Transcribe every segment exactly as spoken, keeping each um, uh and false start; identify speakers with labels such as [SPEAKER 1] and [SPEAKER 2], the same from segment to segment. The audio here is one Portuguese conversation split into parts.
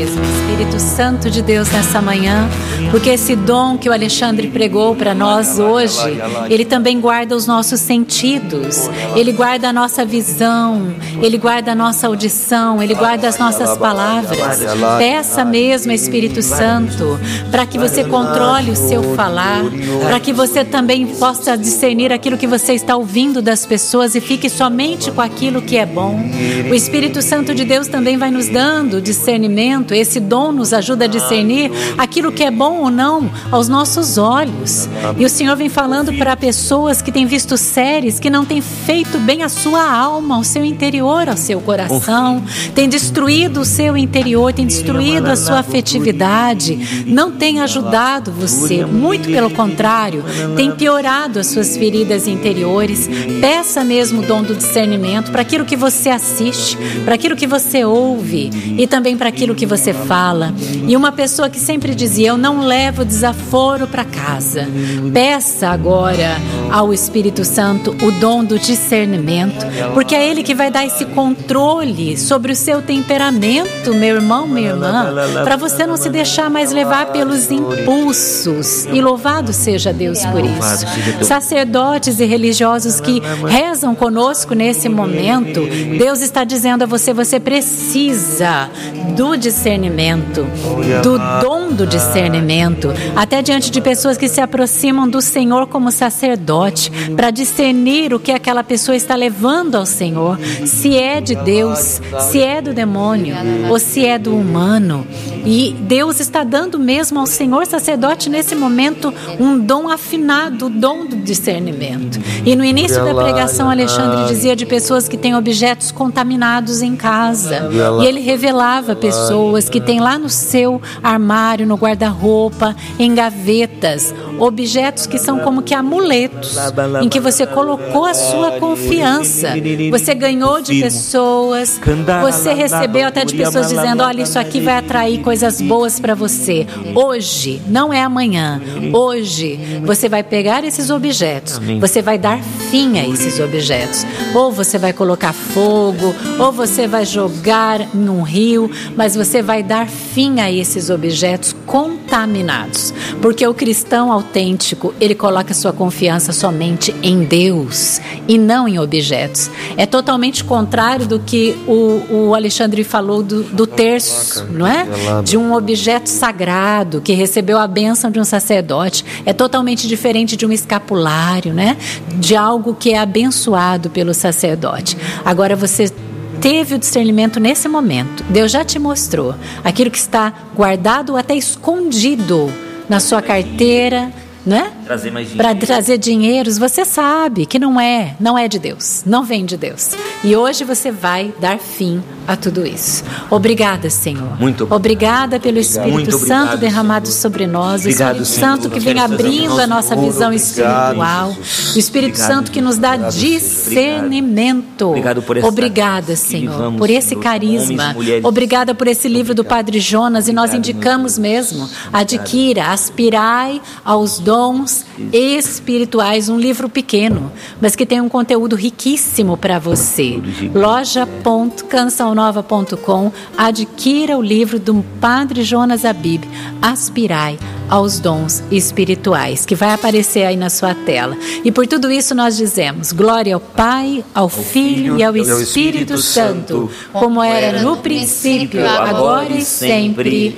[SPEAKER 1] Espírito Santo de Deus nessa manhã, porque esse dom que o Alexandre pregou para nós hoje, ele também guarda os nossos sentidos, ele guarda a nossa visão, ele guarda a nossa audição, ele guarda as nossas palavras. Peça mesmo, Espírito Santo, para que você controle o seu falar, para que você também possa discernir aquilo que você está ouvindo das pessoas e fique somente com aquilo que é bom. O Espírito Santo de Deus também vai nos dando discernimento. Esse dom nos ajuda a discernir aquilo que é bom ou não aos nossos olhos. E o Senhor vem falando para pessoas que têm visto séries que não têm feito bem a sua alma, ao seu interior, ao seu coração, tem destruído o seu interior, tem destruído a sua afetividade, não tem ajudado você, muito pelo contrário, tem piorado as suas feridas interiores. Peça mesmo o dom do discernimento para aquilo que você assiste, para aquilo que você ouve e também para aquilo que você fala. E uma pessoa que sempre dizia: eu não levo desaforo para casa. Peça agora ao Espírito Santo o dom do discernimento, porque é Ele que vai dar esse controle sobre o seu temperamento, meu irmão, minha irmã, para você não se deixar mais levar pelos impulsos. E louvado seja Deus por isso. Sacerdotes e religiosos que rezam conosco nesse momento, Deus está dizendo a você: você precisa do discernimento, do dom do discernimento, até diante de pessoas que se aproximam do Senhor como sacerdote, para discernir o que aquela pessoa está levando ao Senhor, se é de Deus, se é do demônio ou se é do humano. E Deus está dando mesmo ao Senhor sacerdote nesse momento um dom afinado, o dom do discernimento. E no início da pregação, Alexandre dizia de pessoas que têm objetos contaminados em casa, e ele revelava pessoas que têm lá no seu armário, no guarda-roupa, em gavetas, objetos que são como que amuletos, em que você colocou a sua confiança, você ganhou de pessoas, você recebeu até de pessoas dizendo: olha, isso aqui vai atrair coisas boas para você. Hoje, não é amanhã, hoje você vai pegar esses objetos, você vai dar fim a esses objetos, ou você vai colocar fogo, ou você vai jogar num rio, mas você vai dar fim a esses objetos contaminados, porque o cristão autêntico, ele coloca sua confiança somente em Deus e não em objetos. É totalmente contrário do que o, o Alexandre falou do, do terço, não é? De um objeto sagrado que recebeu a bênção de um sacerdote. É totalmente diferente de um escapulário, né? De algo que é abençoado pelo sacerdote. Agora você teve o discernimento nesse momento. Deus já te mostrou aquilo que está guardado ou até escondido na sua carteira, né?
[SPEAKER 2] Trazer mais dinheiro.
[SPEAKER 1] Para trazer dinheiros, você sabe que não é, não é de Deus, não vem de Deus. E hoje você vai dar fim a tudo isso. Obrigada, Senhor.
[SPEAKER 2] Muito
[SPEAKER 1] obrigada pelo Espírito
[SPEAKER 2] Muito
[SPEAKER 1] Santo
[SPEAKER 2] obrigado,
[SPEAKER 1] derramado
[SPEAKER 2] Senhor.
[SPEAKER 1] sobre nós,
[SPEAKER 2] Obrigado,
[SPEAKER 1] o Espírito
[SPEAKER 2] Senhor.
[SPEAKER 1] Santo que vem abrindo a nossa visão espiritual, o Espírito
[SPEAKER 2] Obrigado,
[SPEAKER 1] Santo que nos dá
[SPEAKER 2] obrigado,
[SPEAKER 1] discernimento.
[SPEAKER 2] Obrigado por essa
[SPEAKER 1] Obrigada, Senhor,
[SPEAKER 2] vivamos,
[SPEAKER 1] por esse
[SPEAKER 2] Senhor,
[SPEAKER 1] carisma.
[SPEAKER 2] homens e mulheres.
[SPEAKER 1] Obrigada por esse livro do Padre Jonas. E nós
[SPEAKER 2] Obrigado,
[SPEAKER 1] indicamos mesmo: adquira, aspirai aos dons espirituais, um livro pequeno, mas que tem um conteúdo riquíssimo para você. loja ponto canção nova ponto com. Adquira o livro do Padre Jonas Abib, Aspirai aos Dons Espirituais, que vai aparecer aí na sua tela. E por tudo isso nós dizemos: glória ao Pai, ao Filho e ao Espírito Santo, como era no princípio, agora e sempre.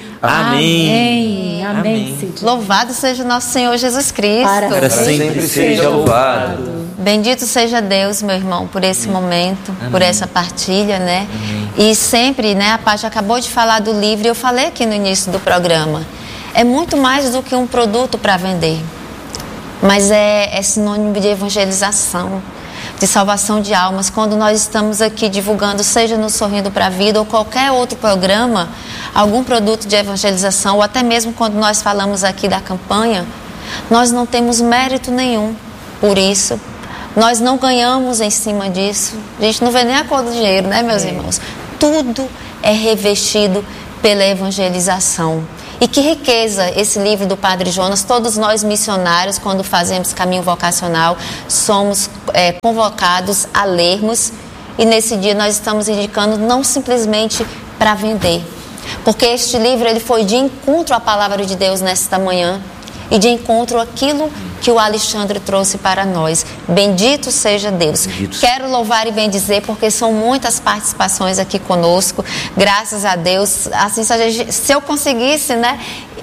[SPEAKER 1] Amém. Amém. Amém.
[SPEAKER 3] Louvado seja nosso Senhor Jesus Cristo.
[SPEAKER 2] Para sempre seja louvado.
[SPEAKER 3] Bendito seja Deus, meu irmão, por esse momento,
[SPEAKER 2] Amém.
[SPEAKER 3] por essa partilha, né? Amém. E sempre, né, a Paty acabou de falar do livro, e eu falei aqui no início do programa, é muito mais do que um produto para vender, mas é, é sinônimo de evangelização, de salvação de almas. Quando nós estamos aqui divulgando, seja no Sorrindo para a Vida ou qualquer outro programa, algum produto de evangelização, ou até mesmo quando nós falamos aqui da campanha, nós não temos mérito nenhum por isso. Nós não ganhamos em cima disso. A gente não vê nem a cor do dinheiro, né, meus é. irmãos? Tudo é revestido pela evangelização. E que riqueza esse livro do Padre Jonas. Todos nós missionários, quando fazemos caminho vocacional, somos é, convocados a lermos. E nesse dia nós estamos indicando não simplesmente para vender, porque este livro ele foi de encontro à palavra de Deus nesta manhã e de encontro àquilo que o Alexandre trouxe para nós. Bendito seja Deus. Bendito. Quero louvar e bendizer, porque são muitas participações aqui conosco, graças a Deus. Assim, se, a gente, se eu conseguisse, né,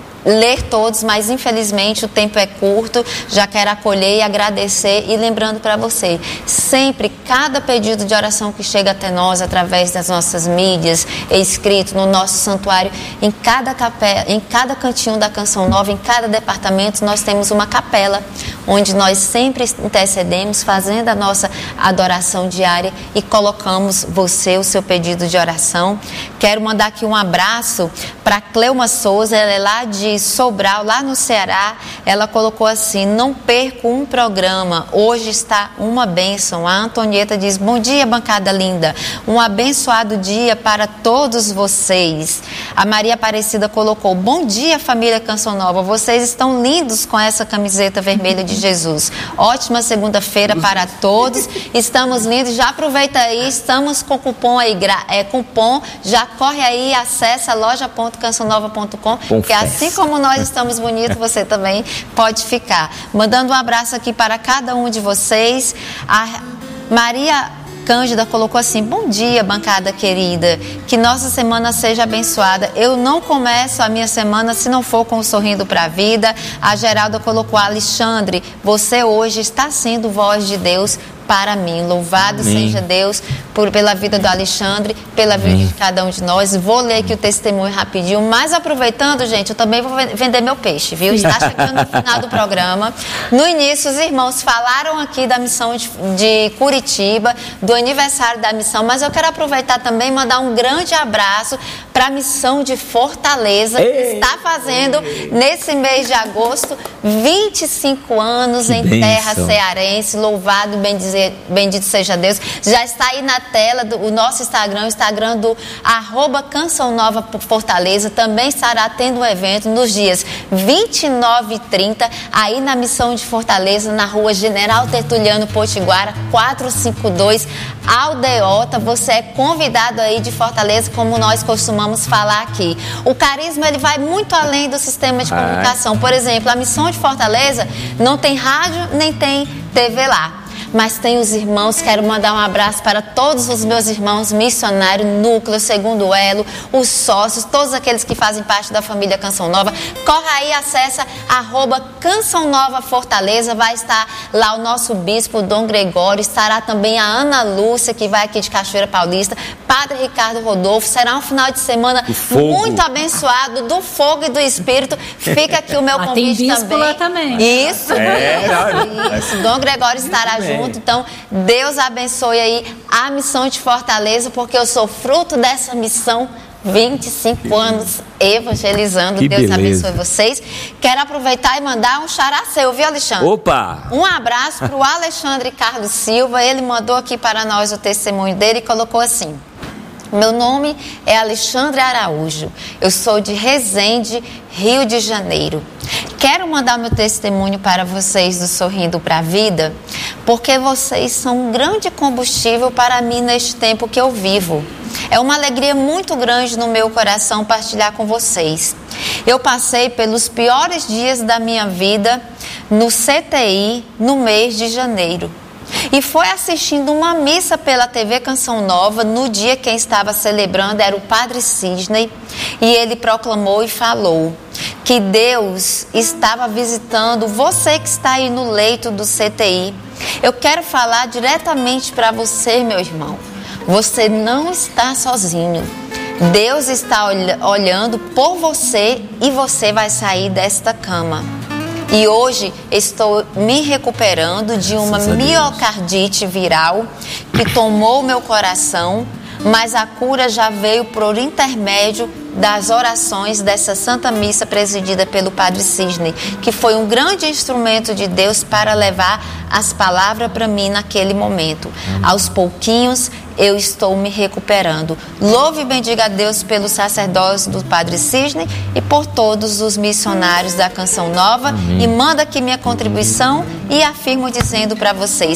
[SPEAKER 3] ler todos, mas infelizmente o tempo é curto. Já quero acolher e agradecer, e lembrando para você, sempre, cada pedido de oração que chega até nós através das nossas mídias, escrito no nosso santuário, em cada capela, em cada cantinho da Canção Nova, em cada departamento, nós temos uma capela onde nós sempre intercedemos, fazendo a nossa adoração diária, e colocamos você, o seu pedido de oração. Quero mandar aqui um abraço para Cleuma Souza, ela é lá de Sobral, lá no Ceará. Ela colocou assim: não perco um programa, hoje está uma bênção. A Antonieta diz: bom dia, bancada linda, um abençoado dia para todos vocês. A Maria Aparecida colocou: bom dia, família Canção Nova, vocês estão lindos com essa camiseta vermelha de Jesus. Ótima segunda-feira para todos, estamos lindos. Já aproveita aí, estamos com cupom aí, é, cupom, já corre aí, acessa loja ponto canção nova ponto com, que assim como nós estamos bonitos, você também pode ficar. Mandando um abraço aqui para cada um de vocês. A Maria Cândida colocou assim: bom dia, bancada querida, que nossa semana seja abençoada. Eu não começo a minha semana se não for com o Sorrindo para a Vida. A Geralda colocou: Alexandre, você hoje está sendo voz de Deus para mim. Louvado Amém. Seja Deus por, pela vida do Alexandre, pela vida Amém. De cada um de nós. Vou ler aqui o testemunho rapidinho, mas aproveitando, gente, eu também vou vender meu peixe, viu? Está chegando no final do programa. No início, os irmãos falaram aqui da missão de, de Curitiba, do aniversário da missão, mas eu quero aproveitar também e mandar um grande abraço para a missão de Fortaleza, Ei. Que está fazendo, nesse mês de agosto, vinte e cinco anos que em bênção. Terra cearense. Louvado, bendizer bendito seja Deus. Já está aí na tela do, o nosso Instagram, o Instagram do arroba Canção Nova Fortaleza. Também estará tendo um evento nos dias vinte e nove e trinta, aí na missão de Fortaleza, na rua General Tertuliano Potiguara, quatrocentos e cinquenta e dois, Aldeota. Você é convidado aí de Fortaleza, como nós costumamos falar aqui. O carisma, ele vai muito além do sistema de comunicação. Por exemplo, a missão de Fortaleza não tem rádio, nem tem T V lá, mas tem os irmãos. Quero mandar um abraço para todos os meus irmãos missionários, Núcleo, Segundo Elo, os sócios, todos aqueles que fazem parte da família Canção Nova. Corre aí, acessa arroba Canção Nova Fortaleza, vai estar lá o nosso bispo Dom Gregório, estará também a Ana Lúcia, que vai aqui de Cachoeira Paulista, Padre Ricardo Rodolfo. Será um final de semana muito abençoado, do fogo e do Espírito. Fica aqui o meu ah, convite
[SPEAKER 1] tem bispo
[SPEAKER 3] também.
[SPEAKER 1] Lá também.
[SPEAKER 3] Isso, é, isso, isso. Dom Gregório estará junto. Então, Deus abençoe aí a missão de Fortaleza, porque eu sou fruto dessa missão, vinte e cinco anos evangelizando. Que Deus beleza. Abençoe vocês. Quero aproveitar e mandar um xará seu, viu, Alexandre?
[SPEAKER 4] Opa!
[SPEAKER 3] Um abraço para o Alexandre Carlos Silva. Ele mandou aqui para nós o testemunho dele e colocou assim: meu nome é Alexandre Araújo, eu sou de Resende, Rio de Janeiro. Quero mandar meu testemunho para vocês do Sorrindo para a Vida, porque vocês são um grande combustível para mim neste tempo que eu vivo. É uma alegria muito grande no meu coração partilhar com vocês. Eu passei pelos piores dias da minha vida no C T I no mês de janeiro. E foi assistindo uma missa pela T V Canção Nova. No dia quem estava celebrando era o Padre Sidney, e ele proclamou e falou que Deus estava visitando você que está aí no leito do C T I. Eu quero falar diretamente para você, meu irmão. Você não está sozinho. Deus está olhando por você e você vai sair desta cama. E hoje estou me recuperando de uma miocardite viral que tomou meu coração, mas a cura já veio por intermédio das orações dessa Santa Missa presidida pelo Padre Sidney, que foi um grande instrumento de Deus para levar as palavras para mim naquele momento. Aos pouquinhos eu estou me recuperando. Louve e bendiga a Deus pelo sacerdócio do Padre Sidney e por todos os missionários da Canção Nova. Amém. E manda aqui minha contribuição e afirmo dizendo para vocês: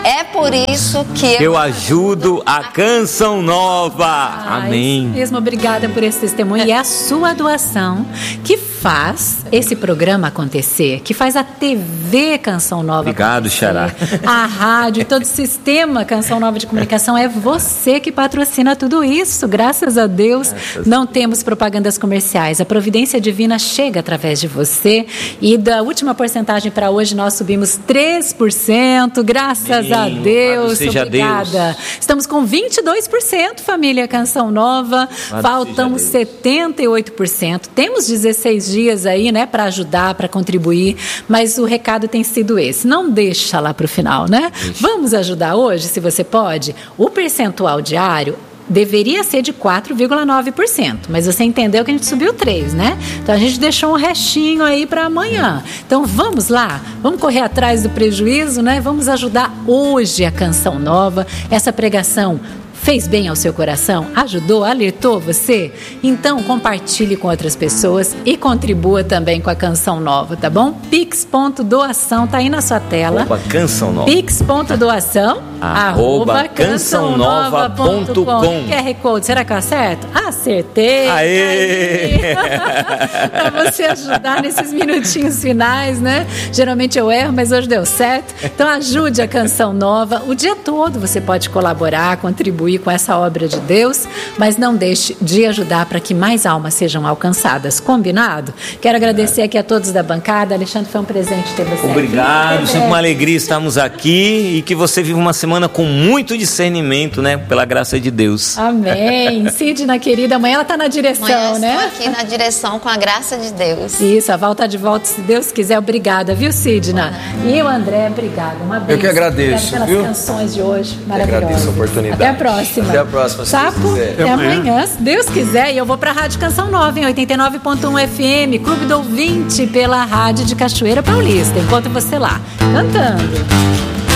[SPEAKER 3] É por isso que eu,
[SPEAKER 4] eu ajudo a Canção Nova.
[SPEAKER 1] Ah,
[SPEAKER 4] Amém.
[SPEAKER 1] Isso mesmo, obrigada por esse testemunho. E é a sua doação que faz esse programa acontecer, que faz a T V Canção Nova
[SPEAKER 4] Obrigado,
[SPEAKER 1] acontecer,
[SPEAKER 4] Xará.
[SPEAKER 1] a rádio e todo o sistema Canção Nova de Comunicação. É você que patrocina tudo isso. Graças a Deus, não temos propagandas comerciais. A providência divina chega através de você. E da última porcentagem para hoje, nós subimos três por cento. Graças a Deus.
[SPEAKER 4] seja
[SPEAKER 1] Obrigada.
[SPEAKER 4] Deus.
[SPEAKER 1] Estamos com vinte e dois por cento, família Canção Nova. Faltam setenta e oito por cento. Temos dezesseis dias aí, né, para ajudar, para contribuir, mas o recado tem sido esse. Não deixa lá para o final, né? Ixi. Vamos ajudar hoje, se você pode. O percentual diário deveria ser de quatro vírgula nove por cento, mas você entendeu que a gente subiu três, né? Então a gente deixou um restinho aí para amanhã. Então vamos lá, vamos correr atrás do prejuízo, né? Vamos ajudar hoje a Canção Nova. Essa pregação fez bem ao seu coração? Ajudou? Alertou você? Então compartilhe com outras pessoas e contribua também com a Canção Nova, tá bom? Pix.doação, tá aí na sua tela.
[SPEAKER 4] Opa, Canção Nova.
[SPEAKER 1] Pix.doação
[SPEAKER 4] arroba canção nova ponto com.
[SPEAKER 1] Q R Code, será que eu acerto? Acertei!
[SPEAKER 4] Aê!
[SPEAKER 1] Para você ajudar nesses minutinhos finais, né? Geralmente eu erro, mas hoje deu certo. Então ajude a Canção Nova. O dia todo você pode colaborar, contribuir com essa obra de Deus, mas não deixe de ajudar para que mais almas sejam alcançadas. Combinado? Quero agradecer aqui a todos da bancada. Alexandre, foi um presente ter você
[SPEAKER 4] Obrigado,
[SPEAKER 1] aqui.
[SPEAKER 4] sempre uma alegria estarmos aqui e que você viva uma semana com muito discernimento, né? Pela graça de Deus.
[SPEAKER 1] Amém. Sidna, querida, amanhã ela está na direção,
[SPEAKER 3] amanhã
[SPEAKER 1] né?
[SPEAKER 3] Estou aqui na direção com a graça de Deus.
[SPEAKER 1] Isso, a Val está de volta, se Deus quiser. Obrigada, viu, Sidna? E o André, obrigada. Uma bênção.
[SPEAKER 2] Eu que agradeço,
[SPEAKER 1] pelas
[SPEAKER 2] viu?
[SPEAKER 1] canções de hoje,
[SPEAKER 2] Eu
[SPEAKER 1] maravilhosas.
[SPEAKER 2] agradeço a oportunidade.
[SPEAKER 1] Até a próxima.
[SPEAKER 2] Até a próxima, se
[SPEAKER 1] Sapo,
[SPEAKER 2] Deus quiser.
[SPEAKER 1] até amanhã, se Deus quiser. E eu vou para a Rádio Canção Nova, em oitenta e nove ponto um F M, Clube do Ouvinte, pela Rádio de Cachoeira Paulista. Encontro você lá, cantando.